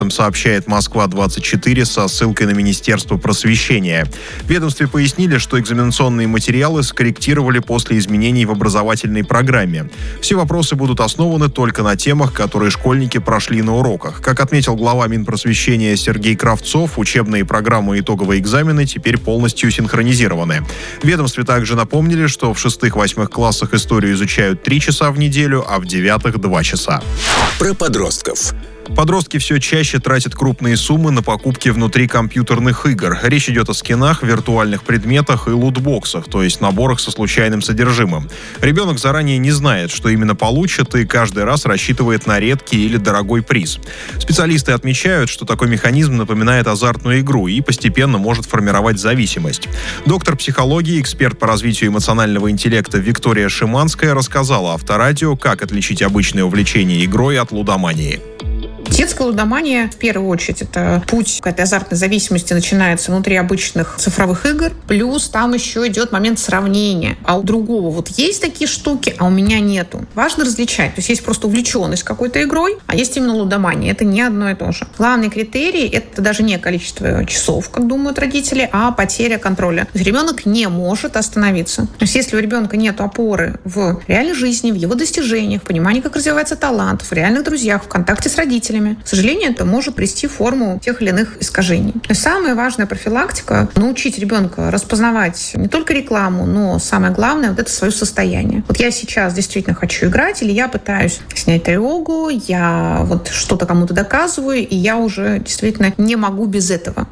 сообщает Москва-24 со ссылкой на Министерство просвещения. В ведомстве пояснили, что экзаменационные материалы скорректировали после изменений в образовательной программе. Все вопросы будут основаны только на темах, которые школьники прошли на уроках. Как отметил глава Минпросвещения Сергей Кравцов, учебные программы и итоговые экзамены теперь полностью синхронизированы. В ведомстве также напомнили, что в 6-8 классах историю изучают 3 часа в неделю, а в 9 – 2 часа. Про подростков. Подростки все чаще тратят крупные суммы на покупки внутри компьютерных игр. Речь идет о скинах, виртуальных предметах и лутбоксах, то есть наборах со случайным содержимым. Ребенок заранее не знает, что именно получит, и каждый раз рассчитывает на редкий или дорогой приз. Специалисты отмечают, что такой механизм напоминает азартную игру и постепенно может формировать зависимость. Доктор психологии, эксперт по развитию эмоционального интеллекта Виктория Шиманская рассказала Авторадио, как отличить обычное увлечение игрой от лудомании. Детская лудомания, в первую очередь, это путь к этой азартной зависимости начинается внутри обычных цифровых игр. Плюс там еще идет момент сравнения. А у другого вот есть такие штуки, а у меня нету. Важно различать. То есть есть просто увлеченность какой-то игрой, а есть именно лудомания. Это не одно и то же. Главный критерий — это даже не количество часов, как думают родители, а потеря контроля. То есть ребенок не может остановиться. То есть если у ребенка нет опоры в реальной жизни, в его достижениях, в понимании, как развивается талант, в реальных друзьях, в контакте с родителями, к сожалению, это может привести в форму тех или иных искажений. То есть самая важная профилактика — научить ребенка распознавать не только рекламу, но самое главное — вот это свое состояние. Вот я сейчас действительно хочу играть, или я пытаюсь снять тревогу, я вот что-то кому-то доказываю, и я уже действительно не могу без этого.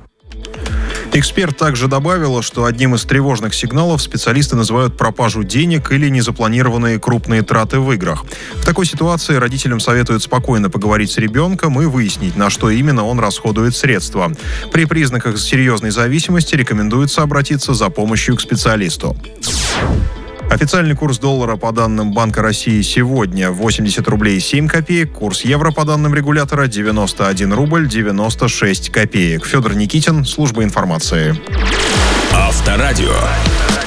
Эксперт также добавила, что одним из тревожных сигналов специалисты называют пропажу денег или незапланированные крупные траты в играх. В такой ситуации родителям советуют спокойно поговорить с ребенком и выяснить, на что именно он расходует средства. При признаках серьезной зависимости рекомендуется обратиться за помощью к специалисту. Официальный курс доллара по данным Банка России сегодня 80 рублей 7 копеек, курс евро по данным регулятора 91 рубль 96 копеек. Федор Никитин, служба информации. Авторадио.